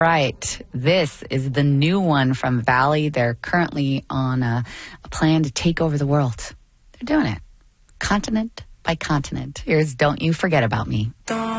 Right. This is the new one from Valley. They're currently on a plan to take over the world. They're doing it. Continent by continent. Here's Don't You Forget About Me. Don't